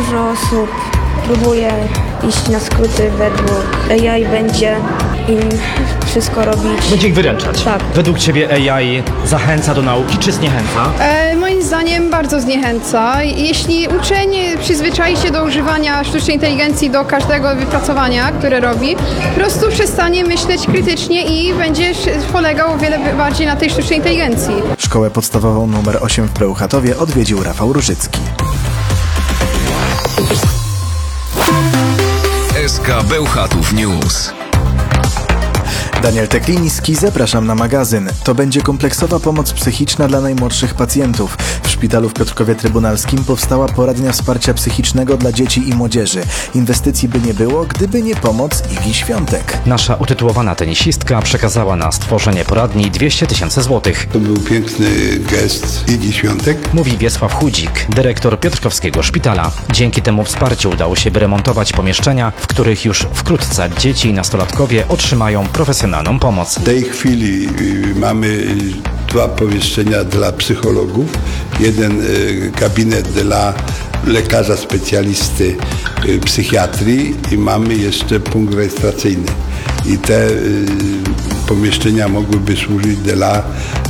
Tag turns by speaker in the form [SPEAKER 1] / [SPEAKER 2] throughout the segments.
[SPEAKER 1] Dużo osób próbuje iść na skróty według AI, będzie im wszystko robić.
[SPEAKER 2] Będzie ich wyręczać.
[SPEAKER 1] Tak.
[SPEAKER 2] Według Ciebie AI zachęca do nauki, czy zniechęca?
[SPEAKER 3] Moim zdaniem bardzo zniechęca. Jeśli uczeń przyzwyczai się do używania sztucznej inteligencji do każdego wypracowania, które robi, po prostu przestanie myśleć krytycznie i będzie polegał o wiele bardziej na tej sztucznej inteligencji.
[SPEAKER 4] Szkołę podstawową nr 8 w Bełchatowie odwiedził Rafał Różycki.
[SPEAKER 5] SK Bełchatów News.
[SPEAKER 4] Daniel Tekliński, zapraszam na magazyn. To będzie kompleksowa pomoc psychiczna dla najmłodszych pacjentów. W szpitalu w Piotrkowie Trybunalskim powstała poradnia wsparcia psychicznego dla dzieci i młodzieży. Inwestycji by nie było, gdyby nie pomoc Igi Świątek.
[SPEAKER 6] Nasza utytułowana tenisistka przekazała na stworzenie poradni 200 000 złotych.
[SPEAKER 7] To był piękny gest Igi Świątek.
[SPEAKER 6] Mówi Wiesław Chudzik, dyrektor Piotrkowskiego Szpitala. Dzięki temu wsparciu udało się wyremontować pomieszczenia, w których już wkrótce dzieci i nastolatkowie otrzymają profesjonalną pomoc.
[SPEAKER 7] W tej chwili mamy 2 pomieszczenia dla psychologów, jeden gabinet dla lekarza specjalisty psychiatrii i mamy jeszcze punkt rejestracyjny. I te pomieszczenia mogłyby służyć dla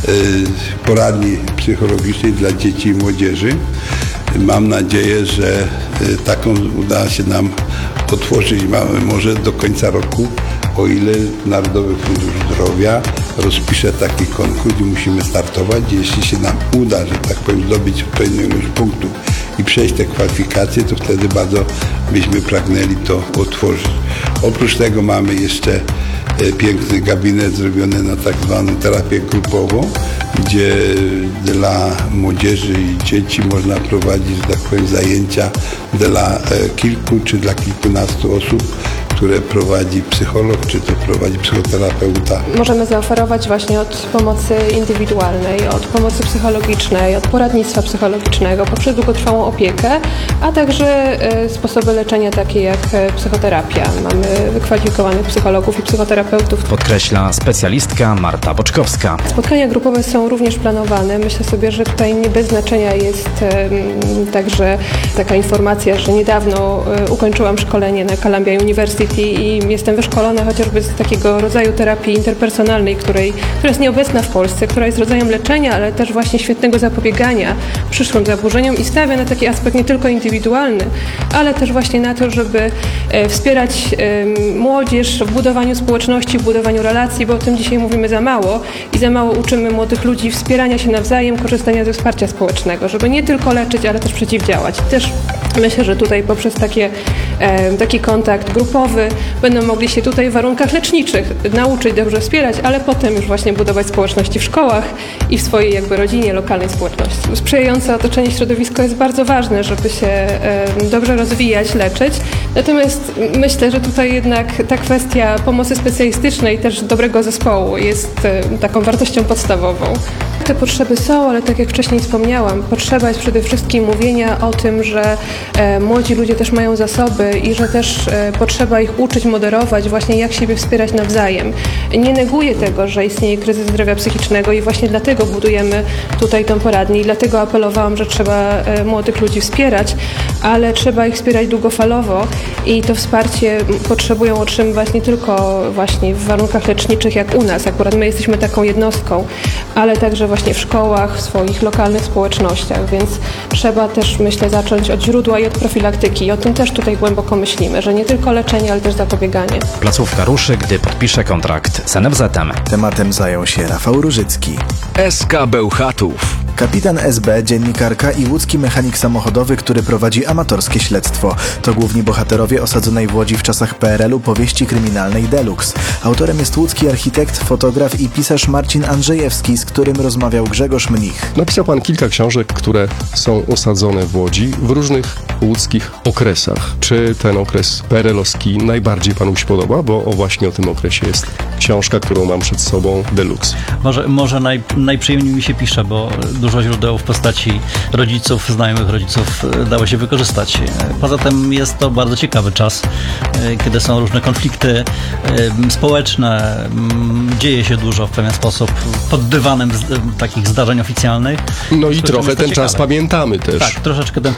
[SPEAKER 7] poradni psychologicznej dla dzieci i młodzieży. Mam nadzieję, że taką uda się nam otworzyć może do końca roku, o ile Narodowy Fundusz Zdrowia rozpisze taki konkurs i musimy startować. Jeśli się nam uda, że tak powiem, zdobyć odpowiednią ilość punktów i przejść te kwalifikacje, to wtedy bardzo byśmy pragnęli to otworzyć. Oprócz tego mamy jeszcze piękny gabinet zrobiony na tak zwaną terapię grupową, gdzie dla młodzieży i dzieci można prowadzić, że tak powiem, zajęcia dla kilku czy dla kilkunastu osób, które prowadzi psycholog, czy to prowadzi psychoterapeuta.
[SPEAKER 8] Możemy zaoferować właśnie od pomocy indywidualnej, od pomocy psychologicznej, od poradnictwa psychologicznego, poprzez długotrwałą opiekę, a także sposoby leczenia takie jak psychoterapia. Mamy wykwalifikowanych psychologów i psychoterapeutów.
[SPEAKER 6] Podkreśla specjalistka Marta Boczkowska.
[SPEAKER 8] Spotkania grupowe są również planowane. Myślę sobie, że tutaj nie bez znaczenia jest także taka informacja, że niedawno ukończyłam szkolenie na Columbia University i jestem wyszkolona chociażby z takiego rodzaju terapii interpersonalnej, która jest nieobecna w Polsce, która jest rodzajem leczenia, ale też właśnie świetnego zapobiegania przyszłym zaburzeniom i stawia na taki aspekt nie tylko indywidualny, ale też właśnie na to, żeby wspierać młodzież w budowaniu społeczności, w budowaniu relacji, bo o tym dzisiaj mówimy za mało i za mało uczymy młodych ludzi wspierania się nawzajem, korzystania ze wsparcia społecznego, żeby nie tylko leczyć, ale też przeciwdziałać. Też myślę, że tutaj poprzez taki kontakt grupowy będą mogli się tutaj w warunkach leczniczych nauczyć dobrze wspierać, ale potem już właśnie budować społeczności w szkołach i w swojej jakby rodzinie, lokalnej społeczności. Sprzyjające otoczenie, środowisko jest bardzo ważne, żeby się dobrze rozwijać, leczyć. Natomiast myślę, że tutaj jednak ta kwestia pomocy specjalistycznej, też dobrego zespołu jest taką wartością podstawową. Te potrzeby są, ale tak jak wcześniej wspomniałam, potrzeba jest przede wszystkim mówienia o tym, że młodzi ludzie też mają zasoby i że też potrzeba ich uczyć, moderować, właśnie jak siebie wspierać nawzajem. Nie neguję tego, że istnieje kryzys zdrowia psychicznego i właśnie dlatego budujemy tutaj tą poradnię i dlatego apelowałam, że trzeba młodych ludzi wspierać, ale trzeba ich wspierać długofalowo i to wsparcie potrzebują otrzymywać nie tylko właśnie w warunkach leczniczych jak u nas, akurat my jesteśmy taką jednostką, ale także właśnie w szkołach, w swoich lokalnych społecznościach, więc trzeba też, myślę, zacząć od źródła i od profilaktyki. I o tym też tutaj głęboko myślimy, że nie tylko leczenie, ale też zapobieganie.
[SPEAKER 6] Placówka ruszy, gdy podpisze kontrakt z NFZ-em.
[SPEAKER 4] Tematem zajął się Rafał Różycki.
[SPEAKER 5] SK Bełchatów.
[SPEAKER 4] Kapitan SB, dziennikarka i łódzki mechanik samochodowy, który prowadzi amatorskie śledztwo. To główni bohaterowie osadzonej w Łodzi w czasach PRL-u powieści kryminalnej Deluxe. Autorem jest łódzki architekt, fotograf i pisarz Marcin Andrzejewski, z którym rozmawiał Grzegorz Mnich.
[SPEAKER 9] Napisał pan kilka książek, które są osadzone w Łodzi w różnych łódzkich okresach. Czy ten okres PRL-owski najbardziej panu się podoba? Bo właśnie o tym okresie jest książka, którą mam przed sobą, Deluxe.
[SPEAKER 10] Może najprzyjemniej mi się pisze, bo dużo źródeł w postaci rodziców, znajomych rodziców dało się wykorzystać. Poza tym jest to bardzo ciekawy czas, kiedy są różne konflikty społeczne, dzieje się dużo w pewien sposób pod dywanem takich zdarzeń oficjalnych.
[SPEAKER 9] No i trochę ten czas pamiętamy też.
[SPEAKER 10] Tak, troszeczkę ten